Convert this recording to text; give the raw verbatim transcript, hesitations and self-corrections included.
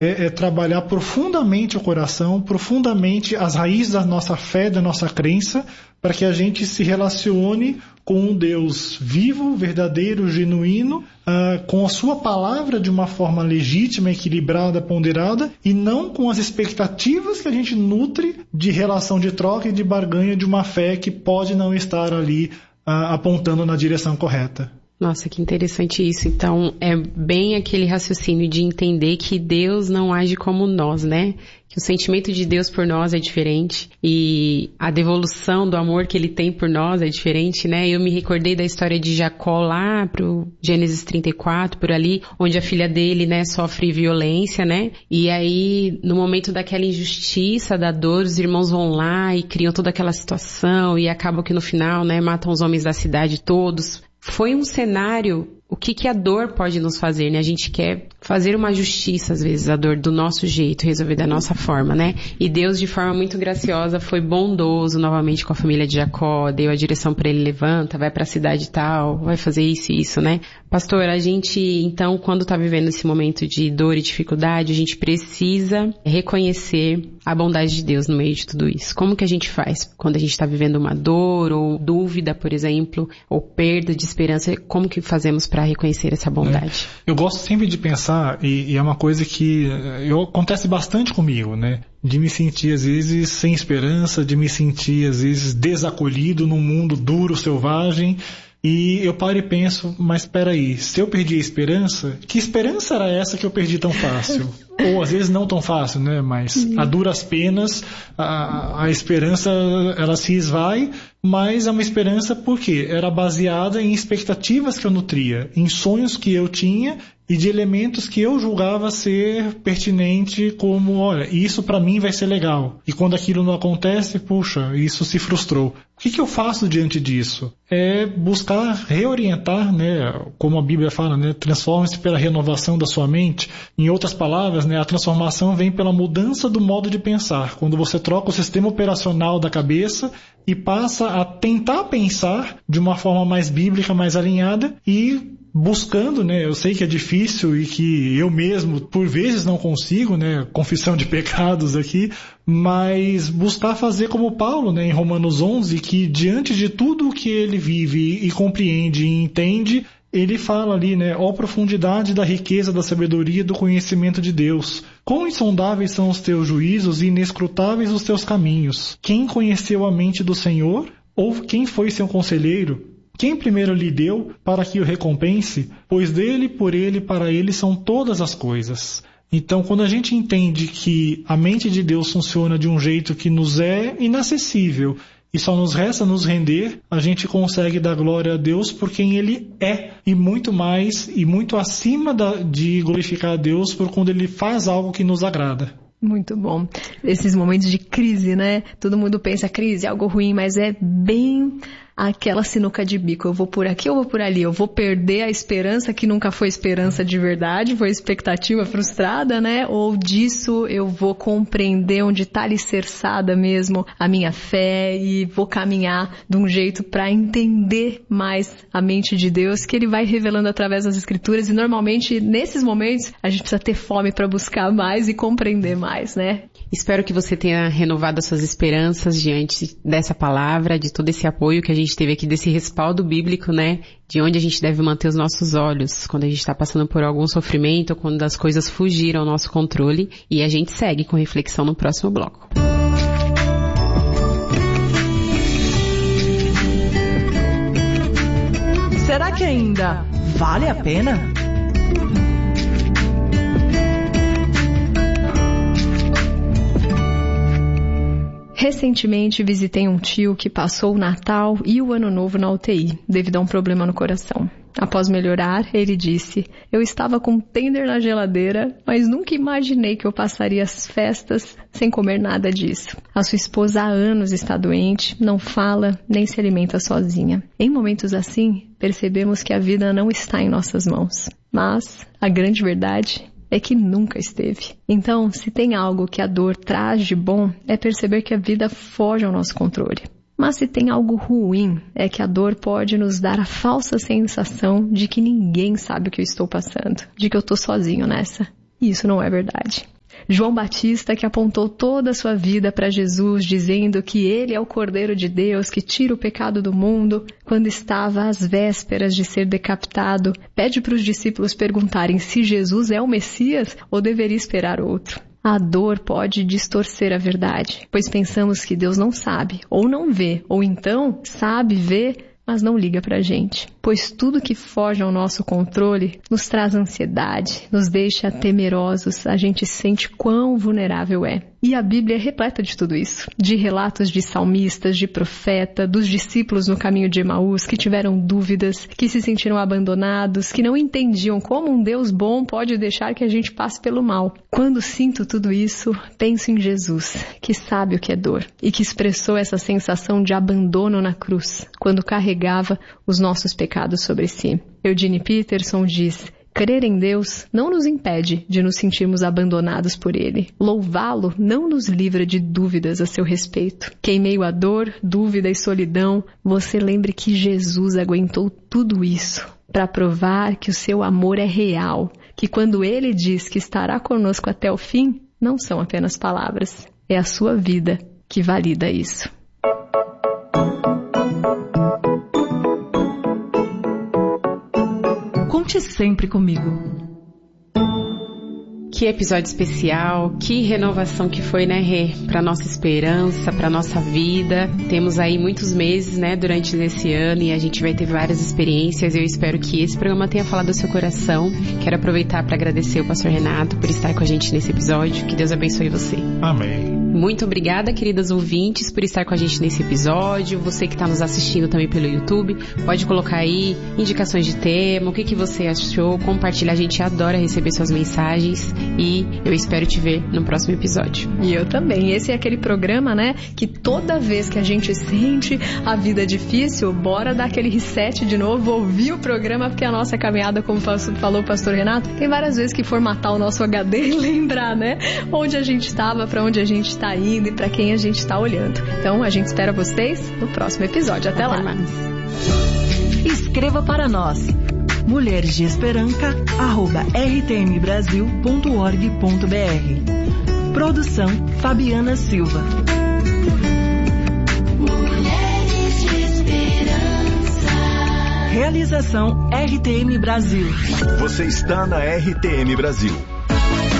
é, é trabalhar profundamente o coração, profundamente as raízes da nossa fé, da nossa crença, para que a gente se relacione com um Deus vivo, verdadeiro, genuíno, uh, com a sua palavra de uma forma legítima, equilibrada, ponderada, e não com as expectativas que a gente nutre de relação de troca e de barganha de uma fé que pode não estar ali uh, apontando na direção correta. Nossa, que interessante isso. Então, é bem aquele raciocínio de entender que Deus não age como nós, né? Que o sentimento de Deus por nós é diferente e a devolução do amor que Ele tem por nós é diferente, né? Eu me recordei da história de Jacó lá pro Gênesis trinta e quatro, por ali, onde a filha dele, né, sofre violência, né? E aí, no momento daquela injustiça, da dor, os irmãos vão lá e criam toda aquela situação e acabam que no final, né, matam os homens da cidade todos. Foi um cenário, o que, que a dor pode nos fazer, né? A gente quer fazer uma justiça, às vezes, a dor do nosso jeito, resolver da nossa forma, né? E Deus, de forma muito graciosa, foi bondoso novamente com a família de Jacó, deu a direção para ele, levanta, vai para a cidade tal, vai fazer isso e isso, né? Pastor, a gente, então, quando tá vivendo esse momento de dor e dificuldade, a gente precisa reconhecer a bondade de Deus no meio de tudo isso. Como que a gente faz quando a gente está vivendo uma dor ou dúvida, por exemplo, ou perda de esperança? Como que fazemos para reconhecer essa bondade? É, eu gosto sempre de pensar, e, e é uma coisa que eu, acontece bastante comigo, né? De me sentir às vezes sem esperança, de me sentir às vezes desacolhido num mundo duro, selvagem. E eu paro e penso, mas espera aí, se eu perdi a esperança, que esperança era essa que eu perdi tão fácil? Ou às vezes não tão fácil, né? Mas a duras penas, a, a esperança ela se esvai, mas é uma esperança porque era baseada em expectativas que eu nutria, em sonhos que eu tinha e de elementos que eu julgava ser pertinente, como, olha, isso para mim vai ser legal. E quando aquilo não acontece, puxa, isso se frustrou. O que, que eu faço diante disso? É buscar reorientar, né, como a Bíblia fala, né, transforme-se pela renovação da sua mente. Em outras palavras, né, a transformação vem pela mudança do modo de pensar. Quando você troca o sistema operacional da cabeça e passa a tentar pensar de uma forma mais bíblica, mais alinhada e buscando, né, eu sei que é difícil e que eu mesmo por vezes não consigo, né, confissão de pecados aqui, mas buscar fazer como Paulo, né, em Romanos onze, que diante de tudo o que ele vive e compreende e entende, ele fala ali, né, ó profundidade da riqueza, da sabedoria e do conhecimento de Deus. Quão insondáveis são os teus juízos e inescrutáveis os teus caminhos. Quem conheceu a mente do Senhor? Ou quem foi seu conselheiro? Quem primeiro lhe deu para que o recompense? Pois dele, por ele, para ele são todas as coisas. Então, quando a gente entende que a mente de Deus funciona de um jeito que nos é inacessível e só nos resta nos render, a gente consegue dar glória a Deus por quem Ele é. E muito mais, e muito acima da, de glorificar a Deus por quando Ele faz algo que nos agrada. Muito bom. Esses momentos de crise, né? Todo mundo pensa crise é algo ruim, mas é bem aquela sinuca de bico. Eu vou por aqui, eu vou por ali. Eu vou perder a esperança que nunca foi esperança de verdade, foi expectativa frustrada, né? Ou disso eu vou compreender onde está alicerçada mesmo a minha fé e vou caminhar de um jeito para entender mais a mente de Deus, que Ele vai revelando através das Escrituras. E normalmente nesses momentos a gente precisa ter fome para buscar mais e compreender mais, né? Espero que você tenha renovado as suas esperanças diante dessa palavra, de todo esse apoio que a gente teve aqui, desse respaldo bíblico, né? De onde a gente deve manter os nossos olhos quando a gente está passando por algum sofrimento, ou quando as coisas fugiram ao nosso controle. E a gente segue com reflexão no próximo bloco. Será que ainda vale a pena? Recentemente visitei um tio que passou o Natal e o Ano Novo na U T I, devido a um problema no coração. Após melhorar, ele disse: eu estava com tender na geladeira, mas nunca imaginei que eu passaria as festas sem comer nada disso. A sua esposa há anos está doente, não fala, nem se alimenta sozinha. Em momentos assim, percebemos que a vida não está em nossas mãos. Mas a grande verdade é que nunca esteve. Então, se tem algo que a dor traz de bom, é perceber que a vida foge ao nosso controle. Mas se tem algo ruim, é que a dor pode nos dar a falsa sensação de que ninguém sabe o que eu estou passando, de que eu estou sozinho nessa. E isso não é verdade. João Batista, que apontou toda a sua vida para Jesus, dizendo que ele é o Cordeiro de Deus, que tira o pecado do mundo, quando estava às vésperas de ser decapitado, pede para os discípulos perguntarem se Jesus é o Messias ou deveria esperar outro. A dor pode distorcer a verdade, pois pensamos que Deus não sabe, ou não vê, ou então sabe, vê, mas não liga pra gente. Pois tudo que foge ao nosso controle nos traz ansiedade, nos deixa temerosos, a gente sente quão vulnerável é. E a Bíblia é repleta de tudo isso, de relatos de salmistas, de profeta, dos discípulos no caminho de Emaús que tiveram dúvidas, que se sentiram abandonados, que não entendiam como um Deus bom pode deixar que a gente passe pelo mal. Quando sinto tudo isso, penso em Jesus, que sabe o que é dor e que expressou essa sensação de abandono na cruz, quando carregava os nossos pecados sobre si. Eugene Peterson diz: crer em Deus não nos impede de nos sentirmos abandonados por Ele. Louvá-lo não nos livra de dúvidas a seu respeito. Que em meio à dor, dúvida e solidão, você lembre que Jesus aguentou tudo isso para provar que o seu amor é real, que quando Ele diz que estará conosco até o fim, não são apenas palavras, é a sua vida que valida isso. Conte sempre comigo. Que episódio especial, que renovação que foi, né, Rê? Para nossa esperança, para nossa vida. Temos aí muitos meses, né, durante esse ano e a gente vai ter várias experiências. Eu espero que esse programa tenha falado ao seu coração. Quero aproveitar para agradecer o pastor Renato por estar com a gente nesse episódio. Que Deus abençoe você. Amém. Muito obrigada, queridas ouvintes, por estar com a gente nesse episódio. Você que está nos assistindo também pelo YouTube, pode colocar aí indicações de tema, o que, que você achou, compartilhar. A gente adora receber suas mensagens. E eu espero te ver no próximo episódio. E eu também. Esse é aquele programa, né, que toda vez que a gente sente a vida difícil, bora dar aquele reset de novo, ouvir o programa, porque a nossa caminhada, como falou o pastor Renato, tem várias vezes que formatar o nosso H D e lembrar, né, onde a gente estava, para onde a gente está indo e para quem a gente está olhando. Então, a gente espera vocês no próximo episódio. Até, Até lá. Mais. Escreva para nós. mulheres de esperança arroba r t m brasil ponto org ponto b r. Produção Fabiana Silva. Mulheres de Esperança. Realização R T M Brasil. Você está na R T M Brasil.